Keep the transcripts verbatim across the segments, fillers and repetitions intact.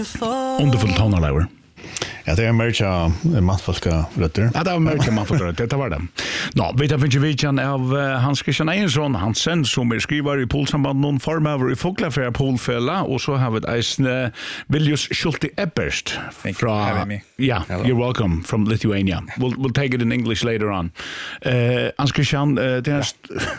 Underfull tonalever. Ja, det är märka matfolka rötter. Ja, det var märka matfolka rötter, det var det. Nå, vi tar finnes vidtjen av uh, Hans Christian Einsson Hansen, som er skriver i polsamband noen former i Foglafæra polfella, og så har vi et eisne Viljus Schulte Epperst. Thank you for having me. Yeah, Hello. You're welcome from Lithuania. We'll, we'll take it in English later on. Uh, Hans Christian, uh, det er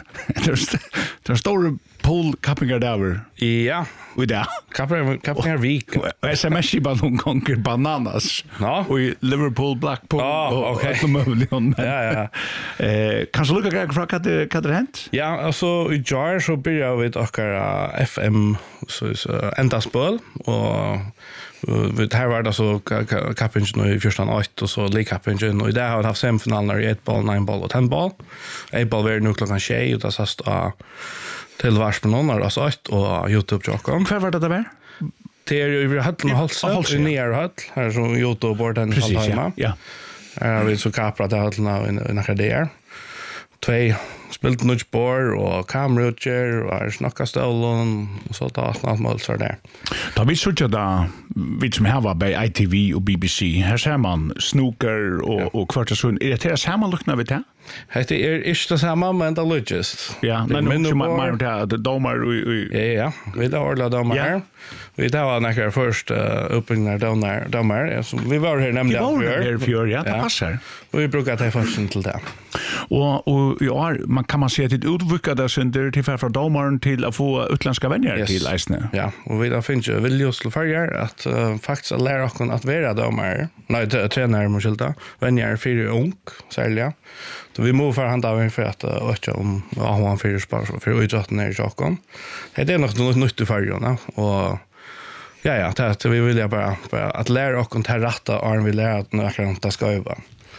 st det er store pool-kappingar der. Ja. Og det. Kappingar vik. S M S i ballon konker bananas. Ja. Og i Liverpool, Blackpool. Oh, okay. Og mulig. Ja, ja. Eh, kan du lukka greg fra hva det har hent? Ja, altså i jar så byrja vi okkar F M så, så enda spøl, og vi her var det så kappingen i fyrstan åtte, og så likkappingen, og i det har vi haft semifinalen i ett ball, nine ball og ten ball. Ett ball var nu klokkan tjej, og det sast av til vars på noen, altså åtte, og YouTube-jokken. Hva var det det var? Det er jo i Høtten og Holse, i Nier Høtt, her er som YouTube-borden i Halvheima. Ja. Her har vi så kaprat det Høttene i nakker der. Tvei spilt nødt bor, og kamerutger, og her snakka støvlen, og så ta alt mål så der. Da vi sørger da, vi som her var bei I T V og B B C, her ser man snooker og, ja. og kvartasund. Er det det samme lukna vi til? Det er ikke det samme, men det lykkes. Ja, men nå er man til domar og... Ja, ja, vi har ordentlig domar her. Vi har nekker først oppbyggende domar. Vi var her nemlig av fjør. Vi var her fjør, ja, det passer. Og vi bruker til førsten til det. Og, og ja, man kan man se at det utvikket det synder til fra domaren til å få utlandske venner yes. til eisene. Ja, og vi da finner ikke vilje til farger at uh, faktisk lære oss at være domar. Nei, trener må skilta. Venner fire ung, særlig. Så vi må forhandle av for at uh, ikke om ja, han fire spør for utsatten er i sjokken. Det er nok noe nytt i fargerne, og ja, ja, det, det vi vil jeg bare, bare at lære oss til rette og vi lærer at noe det skal øve.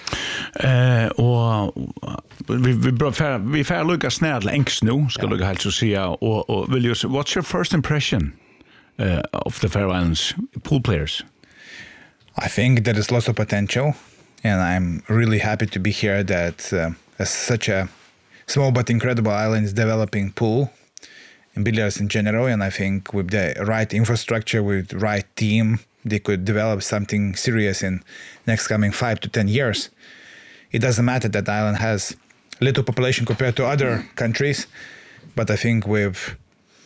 Eh och vi vi vi får lukka snäll enks nu ska lukka helt så säga och och vill ju what's your first impression uh, of the Faroe Islands pool players? I think there is lots of potential, and I'm really happy to be here that uh, as such a small but incredible island is developing pool and billiards in general, and I think with the right infrastructure, with the right team, they could develop something serious in next coming five to ten years. It doesn't matter that the island has little population compared to other countries, but I think with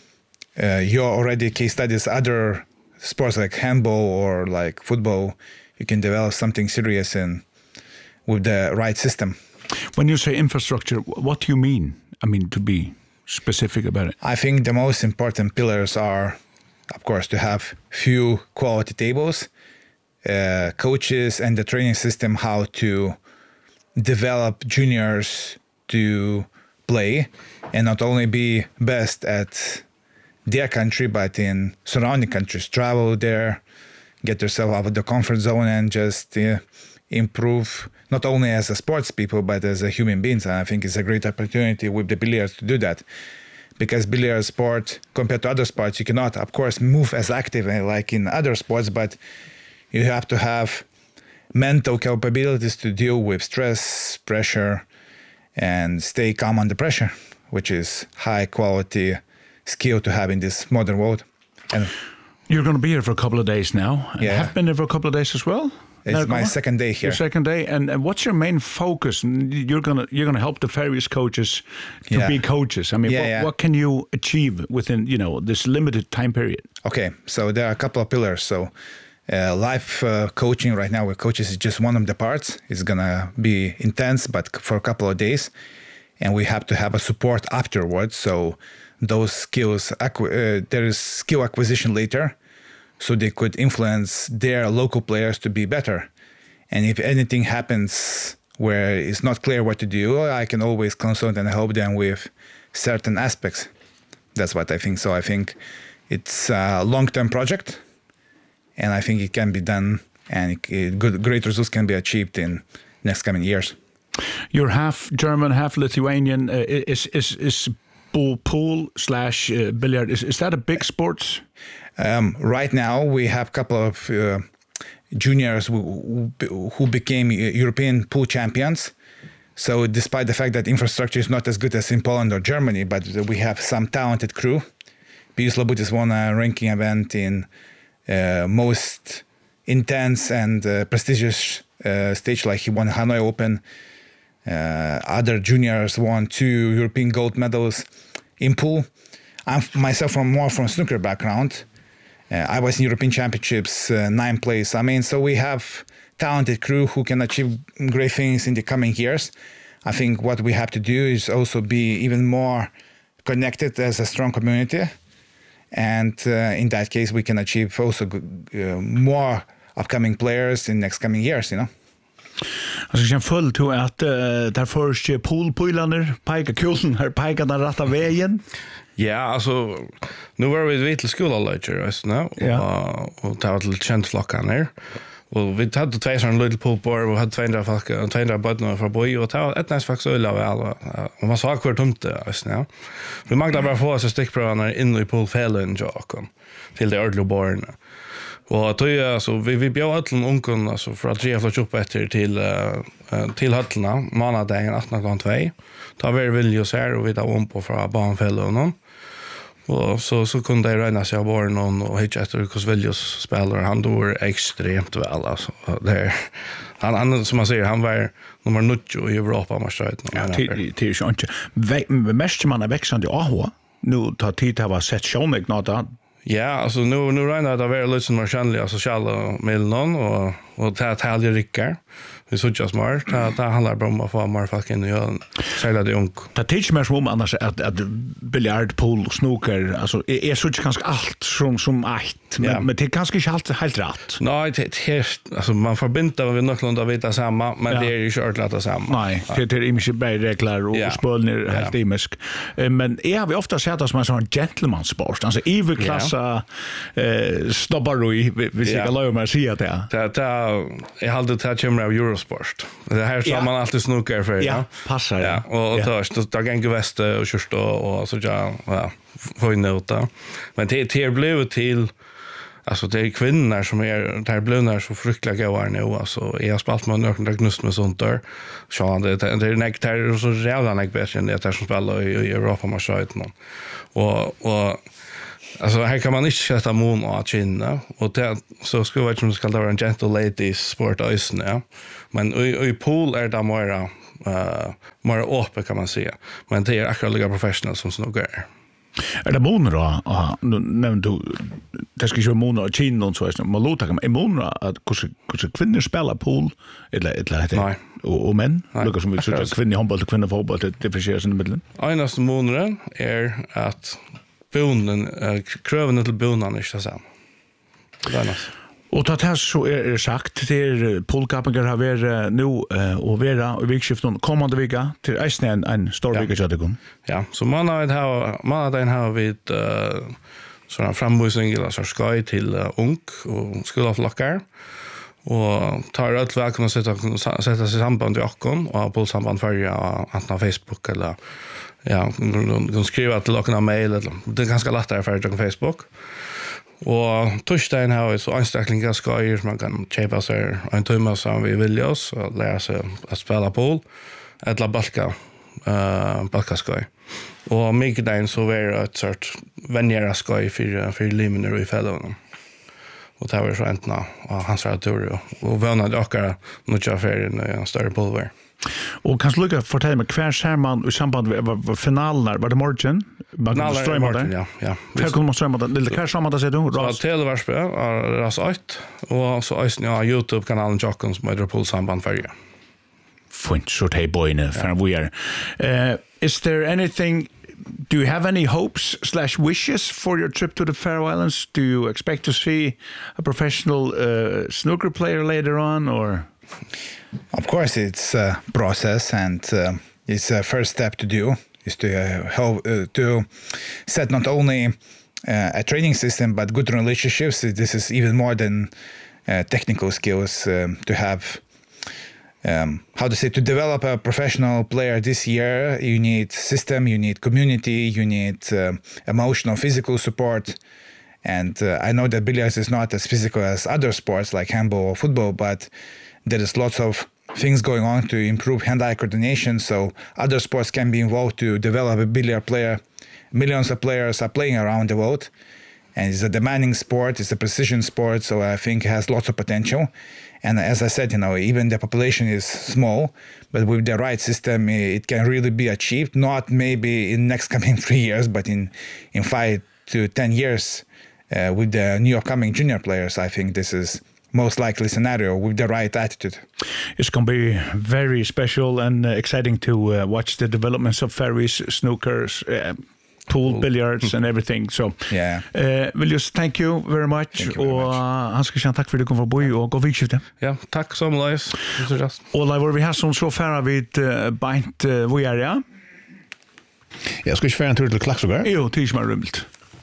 uh, your already case studies, other sports like handball or like football, you can develop something serious in with the right system. When you say infrastructure, what do you mean? I mean, to be specific about it. I think the most important pillars are, of course, to have few quality tables, uh, coaches and the training system, how to develop juniors to play and not only be best at their country but in surrounding countries, travel there, get yourself out of the comfort zone and just uh, improve not only as a sports people but as a human beings. And I think it's a great opportunity with the billiards to do that, because billiard sport compared to other sports, you cannot of course move as active like in other sports, but you have to have mental capabilities to deal with stress, pressure, and stay calm under pressure, which is high quality skill to have in this modern world. And you're going to be here for a couple of days now. And yeah. have been here for a couple of days as well. It's my second day here. Your second day, and, and what's your main focus? You're gonna you're gonna help the various coaches to yeah. be coaches. I mean, yeah, what, yeah. what can you achieve within you know this limited time period? Okay, so there are a couple of pillars. So. Uh, live uh, coaching right now with coaches is just one of the parts. It's gonna be intense, but for a couple of days, and we have to have a support afterwards. So those skills, acqu- uh, there is skill acquisition later, so they could influence their local players to be better. And if anything happens where it's not clear what to do, I can always consult and help them with certain aspects. That's what I think. So I think it's a long-term project. And I think it can be done, and it, it, good, great results can be achieved in next coming years. You're half German, half Lithuanian. Uh, is is is pool pool slash uh, billiard? Is is that a big sport? Um, right now, we have a couple of uh, juniors who, who became European pool champions. So, despite the fact that infrastructure is not as good as in Poland or Germany, but we have some talented crew. Pius Labutis won a ranking event in uh, most intense and uh, prestigious uh, stage, like he won Hanoi Open. Uh, other juniors won two European gold medals in pool. I'm myself from more from snooker background. Uh, I was in European Championships, uh, nine place. I mean, so we have talented crew who can achieve great things in the coming years. I think what we have to do is also be even more connected as a strong community. And uh, in that case, we can achieve also uh, more upcoming players in next coming years, you know. Alltså jag föll till att uh, där först poolpoilaner, peka kulen här peka den rätta vägen. Ja, alltså nu var vi vid till skolan just nu och och ta till känslokan här. Och vi hade två sån little pool bar och hade tvåhundra folk tvåhundra barn för boy och ta ett näst faktiskt öl av och man sa kvar tomt just nu. Vi manglar bara få så stickprovarna in i poolfällen Jakob till det ordliga barn. Och då är alltså vi vi bjöd allan ungen alltså för att ge flash upp efter till uh, till hallarna månaden arton klockan två. Då var vill ju så här och vi tar om på från barnfällen och så så kunde det räna sig av barn och hit efter hur Viljas spelar han då var extremt väl alltså där han han som man säger han var nummer nio i Europa matchen. Ja, till till ju inte. Mest man är växande aha. Nu tar tid att vara sett show mig något där. Ja, alltså nu nu ränar det vara lite som mer känliga sociala mellan och och ta ta det rycker. Vi så just smart. Ta ta handlar bara om att få mer folk in i ölen. Säga det ung. Det teach mer som annars att att biljard, pool, snooker, alltså är så kanske allt som som allt men men det kanske inte allt helt rätt. Nej, det är alltså man förbinder vi nog någon vita samma, men det är ju kört lätt samma. Nej, det är inte bara regler och spelner helt imisk. Men är vi ofta sett oss som en sån gentleman sport, alltså evil klassa eh snobbaroi vi ska låta mig säga det. Det det jag hade det kommer av Eurosport. Det här som man alltid snokar för. Ja, passar. Ja, och då då går väst och kört och så ja, ja, får ju nota. Men det det blev till alltså det är kvinnor som är där blundar så frukliga gåar nu alltså jag har spalt med några gnust med sånt där. Så han det det är nektar så jävla nek bättre än det där som spelar i Europa med skiten. Och och alltså här kan man inte sätta mån och känna och det så skulle vara som ska vara en gentle ladies sport ösn ja. Men i, i pool är det mer uh, mer öppet kan man säga. Men det är akkurat professionals som snoggar. Är det mån då? Ja, nu nämnde du det ska ju vara mån och känna och så här. Man låter kan är mån att hur hur kvinnor spelar pool eller eller det och, och män lukar som vi så kvinnor handboll och kvinnor fotboll det differentieras i mitten. Einaste månaden är att bonden uh, kröven till bonden är så sam. Det är och det här så är det sagt till polkappingar har varit nu och vara i vikskiften kommande vecka till Eisnen en stor vecka så det kom. Ja, så man har ha man har den här vid uh, såna framvisning eller så ska i till uh, ung och skolaflockar och tar allt väl kan sätta sätta sig samband i akon och på samband för ja på Facebook eller ja, de skriver till lokala mail eller det är ganska lättare för på Facebook. Och torsdagen har vi så anställningar ska ju man kan köpa sig en timme som vi vill oss och lära sig att spela pool eller balka eh balkaskoj. Och mycket där så var det ett sort vänjera skoj för för limner i fällan. Och det var så äntna och hans tur och vänade och något affär i en större pulver. Och kanske lucka fortälja mig kvar skärman i samband med finalen var det morgon man streamar där ja ja hur kommer man streama det lilla kvar samman där ser du så televarspel är ras åt och så är ja YouTube kanalen Jockons med Liverpool samband för ju fint så hey boyne för we are uh, is there anything do you have any hopes slash wishes for your trip to the Faroe Islands? Do you expect to see a professional uh, snooker player later on or Of course, it's a process, and uh, it's a first step to do is to uh, help uh, to set not only uh, a training system but good relationships. This is even more than uh, technical skills um, to have. Um, how to say to develop a professional player this year? You need system, you need community, you need uh, emotional, physical support. And uh, I know that billiards is not as physical as other sports like handball or football, but there is lots of things going on to improve hand-eye coordination, so other sports can be involved to develop a billiard player. Millions of players are playing around the world, And it's a demanding sport, it's a precision sport, so I think it has lots of potential. And as I said, you know, even the population is small, but with the right system, it can really be achieved, not maybe in next coming three years, but in, in five to ten years uh, with the new upcoming junior players. I think this is most likely scenario with the right attitude. It's going to be very special and uh, exciting to uh, watch the developments of ferries, snookers, uh, pool billiards and everything. So, yeah. Uh, Viljus, thank you very much. Thank you very og uh, Hans Christian, takk for at du kom forbi og god vikskifte. Ja, takk som løys. Og Leivor, vi har som så færre vid uh, beint uh, hvor er ja? Jeg skal ikke fære en tur til Klaksvågar. Jo, det er ikke mer rymmelt.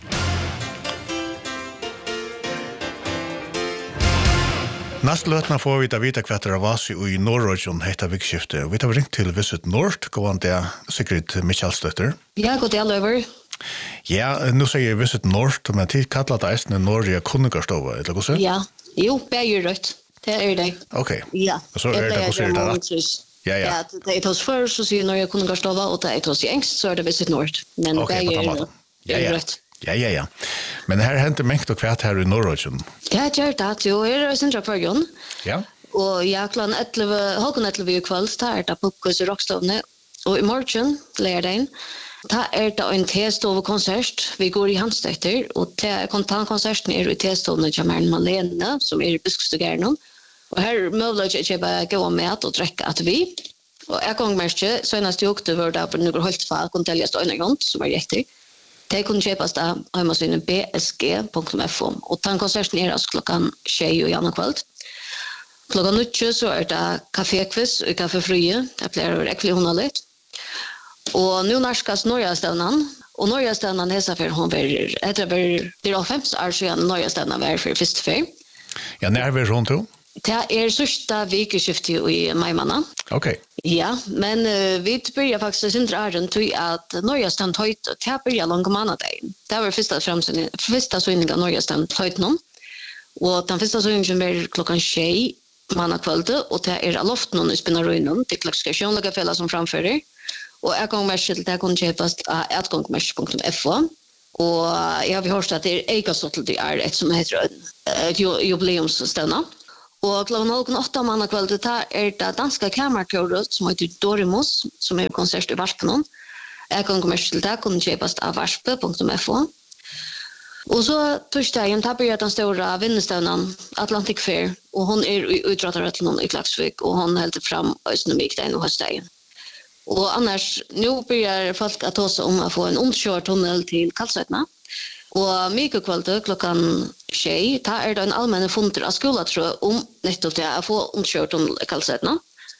Nast løtna får vi da vite hva det er vasi i Norrøgjon heter vikskifte. Vi tar ringt til Visit Nord, gåan det Sigrid Michalstøtter. Ja, god dag, Løver. Ja, nu sier jeg Visit Nord, men tid kallar det eisne Norge Kunningarstova, eller hva sier? Ja, jo, begge rødt. Det er det. Ok. Ja. Så er det hva sier det da? Ja, ja. Ja, det er hos før, så sier Norge Kunningarstova, og det er hos i engst, så er det Visit Nord. Men Ok, på den måten. Ja, ja. rødt. Ja, ja, ja. Men her henter mengt og kvært her i Norrøgjon. Ja, det er det. Jo, her er Sindra Førjon. Ja. Og jeg klan elleve, halvkon elleve i kveld, da er det Pukkos i Rockstovne. Og i morgen, lærdagen, da er det en T-stove-konsert. Vi går i Hamstøtter, og konserten er i T-stovene til Maren Malene, som er i Buskstugerne. Og her møvler jeg ikke bare gå med og drekke at vi. Og jeg kan merke, senest i oktober, da er det noe holdt for Kontelja Støynergrund, som er riktig. Det kunne kjøpes da hjemmesiden b s g punktum f o. Og den konserten er altså klokken tjei og gjennom kveld. Klokken nødtje så er det kafékviss og kaffefrie. Det pleier å være ekkelig hundelig. Og nå nærskes Norgestevnen. Og Norgestevnen er så for hun blir, etter det er femti år siden Norgestevnen var for første fyr. Ja, nær vi rundt jo? Det er sørste vikeskiftet i Maimanna. Ok. Ja, men uh, vi börjar faktiskt syndra ären till att Norgestan höjt till börja långa månader. Det var första framsyn, första syning av Norgestan höjt någon. Och den första syningen var klockan tjej måndag kväll och det är aloft någon i Spinnaröjnen till klassifikation fälla som framförer. Och jag kommer till det kan köpas av atgångmers punkt f o. Och jag har hört att det är Eikasottel det är ett som heter ett jubileumsstända. Og klokken halvken åtta mandag kveld, det er det danske kamerkåret som heter Dorimos, som er konsert i Varspen. Jeg kan komme til det, kunne kjøpes av varspe punktum f o. Og så torsdagen, da blir den store vinnestevnen Atlantic Fair, og hun er i utrattarøtlen i Klaksvik, og hun helder fram Østnemik den og høstdagen. Og annars, nå blir folk at ta seg om å få en omkjørt tunnel til Kalsøytene. Og mye kvalitet klokken tjei, da er det en allmenne funter av skolen, tror jeg, om nettopp det å få omkjørt om Kalsetene.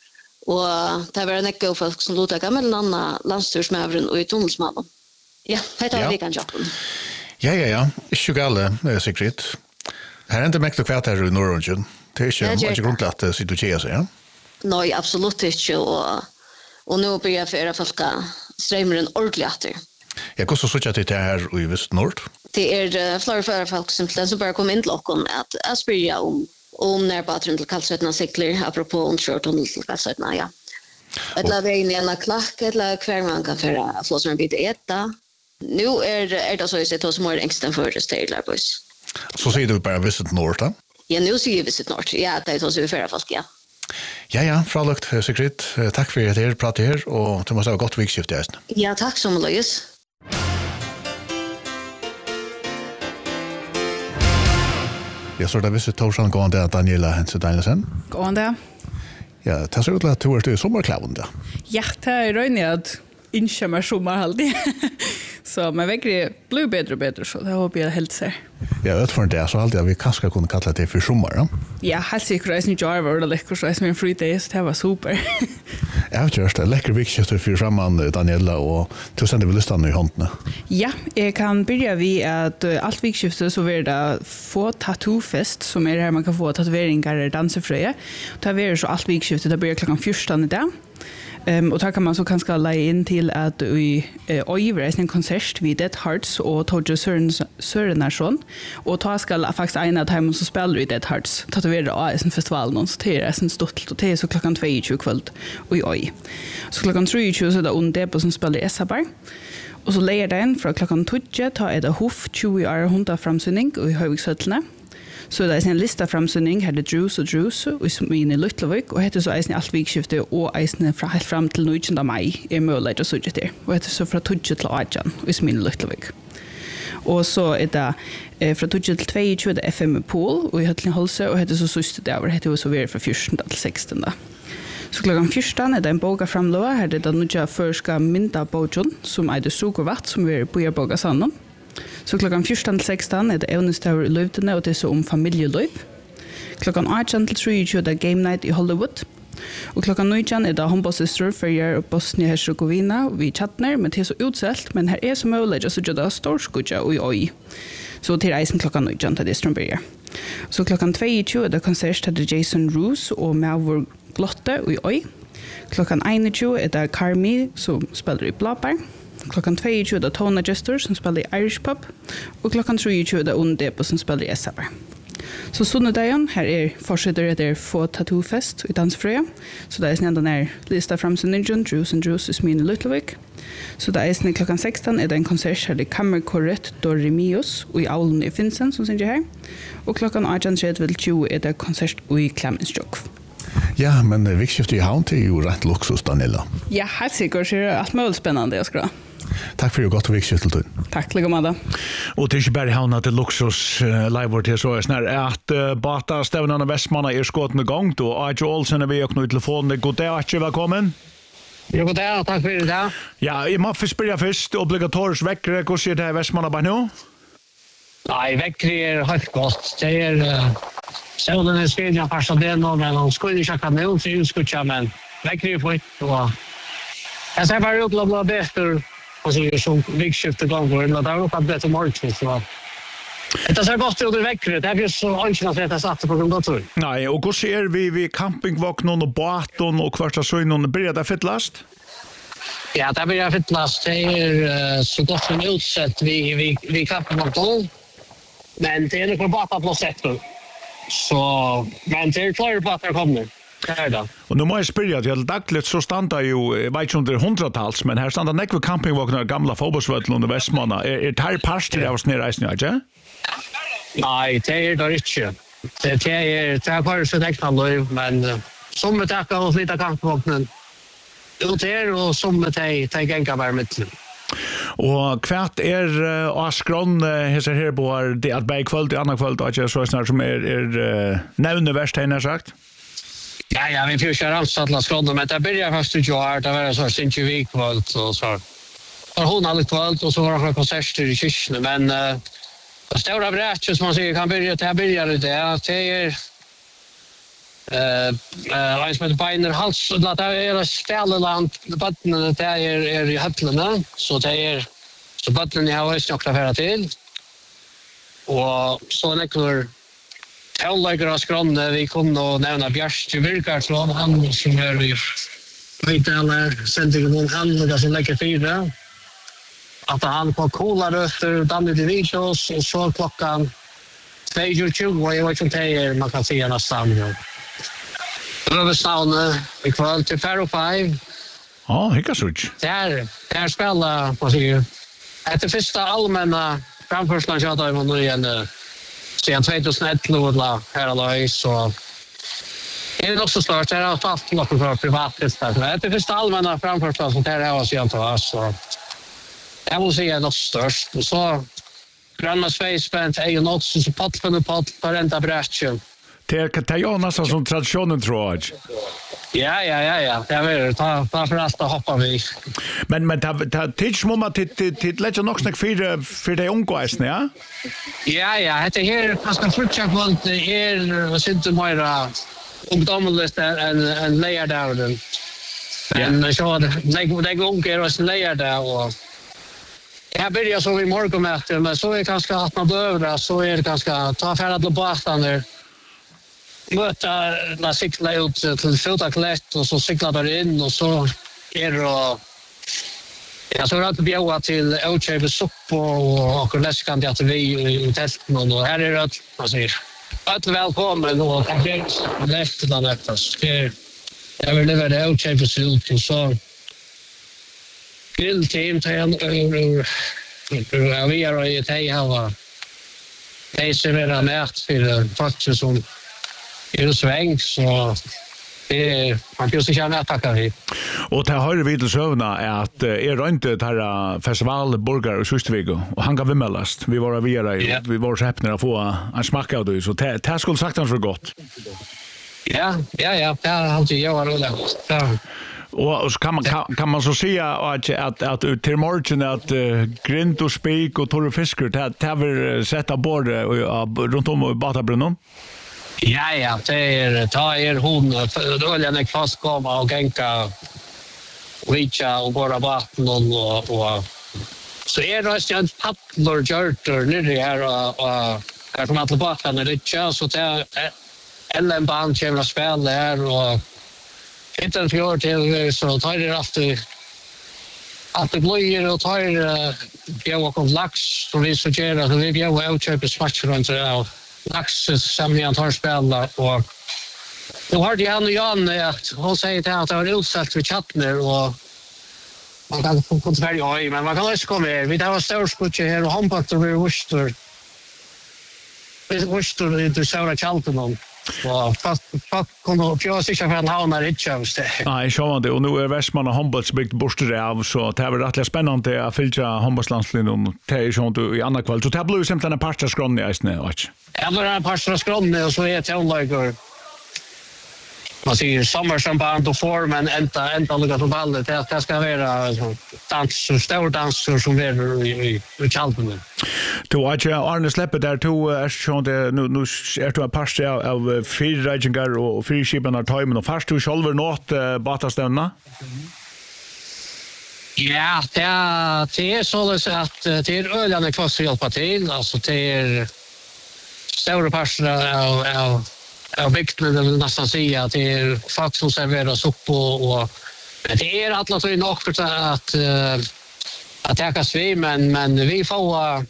Og det var en ikke folk som lot deg med en annen landstyrsmøveren og i tunnelsmannen. Ja, det er vi kan kjøpe. Ja, ja, ja. Ikke gale, Sigrid. Her er det mekt og kvært her i Norrøgjon. Det er ikke, ikke grunn til at det sitter og kjeier seg, ja? Nei, absolutt ikke. Og, og nå blir jeg for folk strømmeren ordentlig etter. Ja, hvordan så ikke til det her i Visit Nord? Det er uh, flere og flere folk som, som bare kommer inn til dere at jeg spør om, om nærbateren til Kalsøytene sikler, apropos omkjørtunnel til Kalsøytene, ja. Et la veien i en klakk, et la hver man kan få få som en bit etta. Nå er, er det så jeg sier til oss mer engsten for stedlarbøys. Så sier du bare Visit Nord, da? Ja, nå sier jeg Visit Nord. Ja, det er til oss vi fører folk, ja. Ja, ja, fralukt, Sigrid. Takk for at dere prater her, og du må ha godt vikskift i eisen. Ja, takk som løys. Jeg så det Visit Torsson gående av Daniela Hense Danielsen. Gående. Ja, det ser ut til at du er i sommerklavende. Ja, det er røyne at ikke mer sommer alltid. Så men verkligen blir bättre och bättre så det hoppas jag helt ser. Ja, utifrån det så alltid vi kanske kunde kalla det för sommar, ja. Ja, helt säkert är det ju över det läcker så är min free days det var super. Jag har just en läcker vikskifte för samman Daniela och du sände väl listan i handen. Ja, jag kan börja vi att allt vikskifte så vill det få tattoo-fest som är här man kan få tatueringar eller dansefröje. Det är så allt vikskifte det börjar klockan fjorton idag. Um, och där kan man så kanske lägga in till att i Öjvres en konsert vid Dead Hearts och Torge Sörenarsson och ta ska faktiskt en av dem som spelar i Dead Hearts tatuera av en festival någon så det är en stort och det är så klockan två tjugo kväll och i Öj. Så klockan tre tjugo så är det under på som spelar i Essabar. Og så leier den fra klokken tolv, ta er det hoff tjue år hundra framsynning i Høyviksøtlene. Så det er en lista framsynning, her er det Drus og Drus, og som er inne i Lutlavik, og heter så eisen i alt vikskiftet, og eisen fra helt fram til nittonde mai er mulig å sørge til. Og heter så fra tolv til atten, og som er inne i Lutlavik. Og så er det eh, fra tolv til tjueto er det F M Pool, og i Høtling Holse, og heter så søste det over, heter så vi fra fjorton til sexton. Så klokken fjorton er det en boga framlova, her er det nødja førska mynda bogen, som er det sugervatt, som vi er boja boga sannom. Så klokken fjorton til sexton er det evnestavur i løvdene, og det er så om familieløyv. Klokken atten til treogtjue er det Game Night i Hollywood. Og klokken nitton er det håndballsøster for gjør Bosnia-Herzegovina vi chattner, men det er så utselt, men her er så mulig, så gjør det storskudja og i oi. Så til reisen klokken nitton til det strømberger. Så klokken tjueto er det konsert til Jason Roos og Mavur Glotte og i oi. Klokken einogtjue er det Carmi som spiller i Blabber. Klokken tjueto er det Tona Jester som spiller i Irish Pub. Og klokken treogtjue er det Undepo som spiller i S A B. Så sunnedagen, her er fortsetter etter få tattoo-fest i Dansfrøya. Så det er snitt den her lista framsynningen, Drus and Drus i Smine Lutlavik. Så det er snitt klokken sexton er det en konsert her i Kammerkorret Dorimios og i Aulen i Finsen som synes jeg her. Og klokken atten til tjue er det konsert i Klemensjok. Ja, men vikskiftet i havn til er jo rett luksus, Daniela. Ja, helt sikkert, så er det alt mulig spennende jeg skal ha. Takk for jo godt vikskiftet til du. Takk, like med det. Og det er ikke bare havna til luksus uh, live til så er snart at uh, Bata Stevnan og Vestmanna er skåten i gang, og Ajo Olsen er vi og knytt telefonen. God dag, Ajo, velkommen. Jo, god dag, takk for det. Ja, jeg må først spørre først, obligatorisk vekkere, hvordan ser det her i Vestmanna bare nå? Nei, vekkere er helt godt. Det er uh, Søvnen er skrivet av Pasadena, men han skulle ikke akkurat nå til utskuttet, men vekkere er fort. Og jeg ser bare ut til å bli bedre, og så er som vikskiftet ganger, men det er jo ikke bedre morgen. Så det ser godt ut i vekkere. Det er ikke så ønskende at jeg har satt på grunn av tur. Nei, og hvordan ser vi vi campingvåknen og båten og hvert av søgnen? Blir det fittlast? Ja, det blir fittlast. Det er uh, så godt som utsett vi, vi, vi campingvåknen, men det er noe båten på setter. Så, men det er klare på at det kommer. Det er det. Og nå må jeg spørre at helt daglig så standa jo, jeg vet ikke om det er hundratals, men her standa nekve campingvåkner gamla fotbollsvøtlen under Vestmanna. Er, er det her parster av oss nere reisen, ikke? Nei, det er det ikke. Det, det er det er bare så dekna løy, men uh, som vi takker og flytta campingvåknen ut her, og som vi tar genga bare mittlen. Og hvert er uh, Askron, uh, heser her på det at bei kvöld, i annan kvöld, og ikke så snart som er, er uh, nevneverst, har jeg sagt? Ja, ja, vi får kjøre alt alle skrådene, men det begynner først ut jo her, det var så sinnsju vi kvöld, og så var hun alle kvöld, og så var det konserter i kyrkene, men uh, det stora brätje som man säger kan börja till börja det är det är eh eh en som heter Beiner Hals så det är Ställeland bottnen det är är i Hötlarna så det är så bottnen jag har snackat för till och så neklar tilllägger oss granne vi kunde och nämna Björst Virkarslån han som är i vet alla sändningen någon han som lägger fyra att han på kola efter Danny DeVitos och så klockan tjugo och jag vet inte hur man kan säga nästan. Överstaune i kväll till Faro fem. Ja, hicka such. Där där spelar vad säger du? Det första allmänna framförslan jag hade man nu igen sen tjugohundraelva här alla så är det också start där har fast något för privat istället. Det första allmänna framförslan som där har sig antar så jag vill säga något störst. Och så gröna svejspent är ju något som så pattfön och patt på ränta brätchen. Det är ju nästan som traditionen tror jag. Ja, ja, ja, ja. Det är väl ta ta för att hoppa vi. Men men det det tids mamma till till lägga nog snack för för det ungåsne, ja? Ja, ja, det här kanske fortsätta valt det är sitter mera ungdomligt en en layer down. Men så det det går är oss layer där och jag börjar så i morgonmöte, men så är ganska att man behöver så är det ganska ta färd till båten där. Möta la cykla ut till Fota Klätt och så cykla där in och så är det ja, så är det bjöa till Ochev Supp och och läskan det att vi i testen och här är det vad säger att välkommen och läst den efter. Det jag vill leva det Ochev Supp och så vi grillteam till en ur vi är i tej här det serverar mat för folk som är sväng så det man kan ju säga att tacka vi. Och det har vi till sövna är att är runt det här festivalburgare och Sustvego och han gav vimmelast. Vi var vi är vi var så häpna att få en smak av det så det det skulle sagt han så gott. Ja, ja, ja, det har alltid jag var roligt. Ja. Och så kan man kan, kan man så säga att att att till morgon att uh, grind och spik och torr fiskar det det vill sätta bord runt om i Batabrunnen. Ja, ja, det är ta er hon oljan är fast komma och gänka vicha och bara vatten och och så är det ju en paddlor görter nere här och och kan komma till backen det är så det eller en band kommer att spela där och inte en fjord till så tar det efter att det blir och tar jag och lax så vi så gör det vi bjöd ut köpa smash runt det lax som jag tar spela och då har det han och Jan att hon säger till att det var utsett för chattner och man kan få på Sverige men man kan också komma här vi har stor skutche här och handbakt och vi Worcester vi Worcester i det södra Chalton och fast fast kommer jag sig för en havna Richards det. Nej, så det och nu är Västmanna handbollsbyggt borste av så det är rätt spännande att följa handbollslandslinjen och det är sånt i andra kväll så det blir simpelt en parta skron i isne och. Ja, men en parta skron och så är det onliker. Man ser sommarchampagne och formen ända ända lugga på ballet det det ska vara dans så stor dans som är i i Chalton. Du har ju Arne släpper där to är schon det nu nu är det en par av fyra ragingar och fyra skipen har timern och fast du själva nåt batastämna. Ja, det det är så att det är öljan kvar så hjälpa till alltså det är stora parter av av av bygden vill nästan säga att det är folk som serverar sopp och, och men det är alla så nog för att att täcka svim men men vi får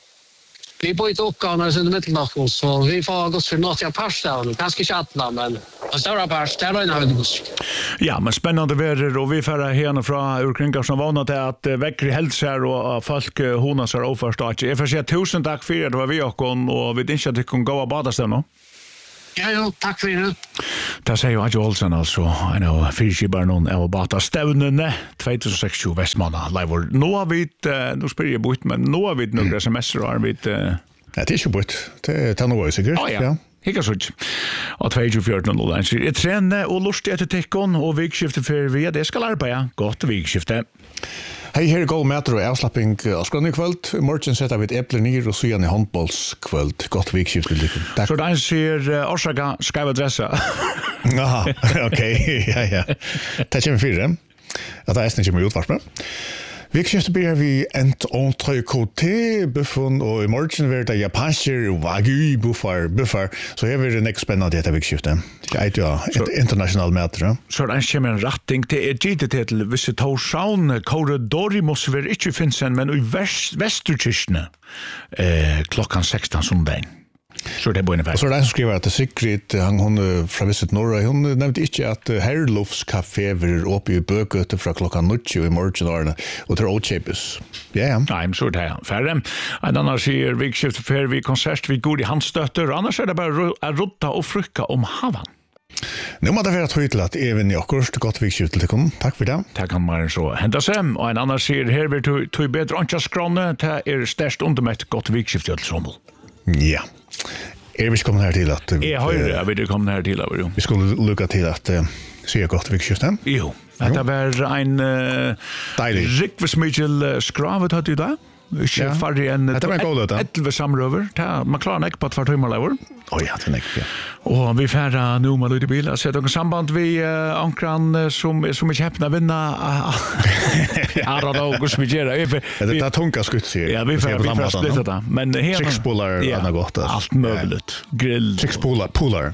vi bor i Åkarna i Mittelnacken så vi får gå för något jag passar ganska chattla men och stora pass där är det nog. Ja, men spännande väder och vi färra härna från urkringar som vanat är att väckri hälsar och folk honas är oförstått. Jag får säga tusen tack för det var vi och och vi inte att det kan gå och bada sen. Ja, jo, tack för det. Det säger jag Olsen alltså. I know, fyrskibar någon av bata stävnene tjugohundrasextio Västmanna. Live. Nu har vi ett, nu spelar jag bort, men nu har vi några semester och har vi ett... Ja, det är inte bort. Det är nog säkert. Ja, ja. Hikka sutt. Og tjugo fjorton og lands. Jeg trener og lustig etter tekkon og vikskifte for vi. Det skal arbeide. Godt vikskifte. Hei, her er god meter og avslapping av skrån i kvöld. I morgen setter vi et eple nir og sujan i håndbollskvöld. Godt vikskifte. Takk. Så den sier orsaka skrev adressa. Aha, okej. Ja, ja. Det kommer fyra. At det er ikke mye utvarsme. Vikskiftet blir vi ent entree côté buffen og i morgen vil det japanser wagyu buffar buffar så her blir det nekst spennende etter vikskiftet. Det er jo et internasjonal meter. Så det kommer en ratting til er gitt til visse Torshavn korridorimus vil ikke finnes men i Vesterkirkene eh, klokkan sexton sundagen. Så det är bara ungefär. Så det är som skriver att Sigrid, han, hon från Visit Norra, hon nämnde inte att Herlufs Café är uppe i Bögöte från klockan nio i morgonåren och till Åtjepes. Ja, ja. Nej, men så är det färre. En annan säger vikskifte för vi konsert vid god i handstötter. Annars är det bara att rota och frukka om havan. Nu må det være tydelig at even i akkurat godt vikskifte til kun. Takk for det. Det kan man så hente seg. Og en annan sier her vil du tog bedre åndsja skråne. Det er størst undermett godt vikskifte til Trommel. Ja. Er vi ikke kommet her til at... Jeg har det, jeg vil komme her til. Jo. Vi skulle lukke til at uh, sier godt vikskifte. Jo. Det var en uh, deilig. Rikvesmykjel uh, skravet hatt i dag. Ikke ja. Farlig en det var en god løte. Ettelve samrøver. Man klarer den ikke på et par timer lever. Å ja, det er ikke, ja. Og vi færre nå med lyd i bil. Så det er samband vi uh, ankran uh, som, som ikke heppner vinna Ara dag og som vi gjør. Det er tunga skutt, sier. Ja, vi færre splitt det. Men her... Trickspolar er ja, godt. Alt møvlet. Grill. Trickspolar, polar.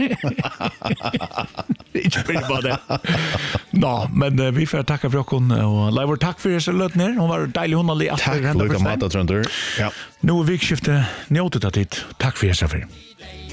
Ikke blir bare det. Nå, men uh, vi færre takka for okken. Og Leivor, takk for disse løtene. Hun var deilig hundalig. Takk, Luka Mata, Trønder. Ja. Nå er vikskiftet njøtet av tid. Takk for disse for.